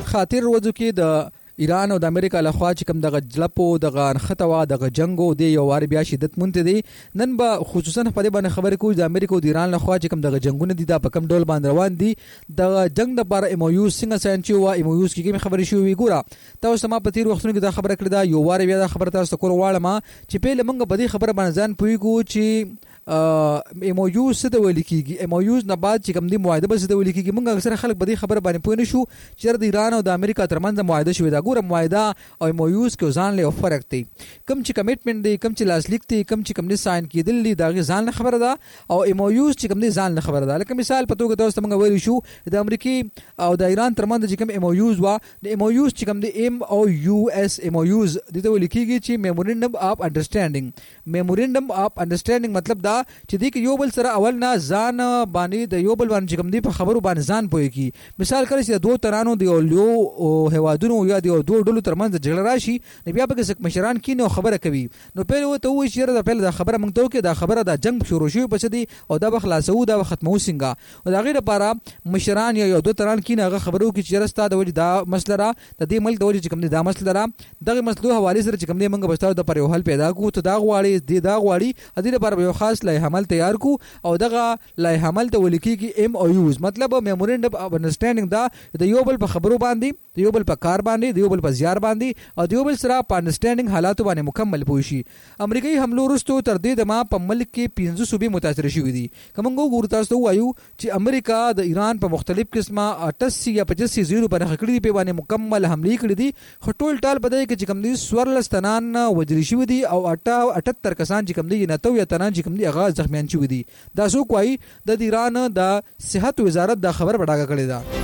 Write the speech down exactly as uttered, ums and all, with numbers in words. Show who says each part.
Speaker 1: خاطر ورځو کې د ایران او د امریکا لخوا چې کوم دغه جلپو دغه نختوا دغه جنگو دی یو وار بیا شدت مونته دی. نن به خصوصا په دې باندې خبرې کوو د امریکا او د ایران لخوا چې کوم دغه جنگونه دي دا په کوم ډول باندې روان دي. د جنگ لپاره ایم او یو څنګه ساين شو او ایم او یو کې کوم خبرې شوې ګوره تاسو ما په تیر وختونو کې دا خبره کړې ده یو وار بیا دا خبره تاسو کول واړم چې په لمنګ په دې خبره باندې ځان پويګو چې ایم او یو څه د ویل کیږي. ایم او یو نه بعد چې کوم دی معاهده به څه د ویل کیږي موږ اکثر خلک په دې خبره باندې پوه نه شو چې د ایران او د امریکا ترمنځ معاهده شوې ده. ګوره معاهده او ایم او یو کې ځان له فرق دی کوم چې کمټمنټ دی کوم چې لاسلیک دی کوم چې کوم نه ساين کیدل دي دا ځان نه خبره ده او ایم او یو چې کوم نه ځان نه خبره ده. لکه مثال په توګه تاسو موږ ویل شو د امریکای او د ایران ترمنځ چې کوم ایم او یو وا د ایم او یو چې کوم دی ایم او یو اس ایم او یو د ته ویل کیږي چې میمورندم اف انډرستانډینګ. میمورندم اف انډرستانډینګ مطلب دا چې دی یو بل سره اول نه ځان باندې د یو بل باندې کوم دی په خبرو باندې ځان پوي کی. مثال کړئ چې دوه ترانو دی یو هوادونو یا دی دوه ډلو ترمنځ جګړه راشي نو بیا به څوک مشران کینو خبره کوي نو پیل وته وایي چې دا پیل دا خبره مونږ ته وکړه دا خبره دا جنگ شروع شوی پس دی او دا به خلاصو دا به ختمو څنګه او دا غیر لپاره مشران یا یو دوه تران کینه هغه خبرو کې چې رستا د وجه دا مسله را د دې ملک د وجه چې کوم دی دا مسله را دغه مسلو حواله سره چې کوم دی مونږ بستاو د پر یو حل پیدا کو ته دا غواړي دی دا غواړي د دې لپاره یو خاص لای عمل تیار کو او دغه لای عمل ته ولیکيږي ایم او یوز مطلب میمورندم اف انډرستانډینګ دا د یو بل په خبرو باندې د یو بل په کار باندې د یو بل په زیار باندې او د یو بل سره په انډرستانډینګ حالات باندې مکمل پوي شي. امریکایي حملو وروسته تر دې د ما په ملک کې پنځه صوبې متاثر شوې دي. کومه ګورو تاسو وایو چې امریکا د ایران په مختلف قسمه اٹھاسی یا پچاسی زیرو پر خکړې په باندې مکمل حمله کړې دي. خټول ټال بدای کې چې کوم دي سورلستانان وجري شوې دي او اٹھہتر کسان چې کوم دي نه تو یا تنان چې کوم دي هغه زخمیان شوې دي. دا څوک وایي د ایران د صحت وزارت دا خبر بډاګه کړې ده.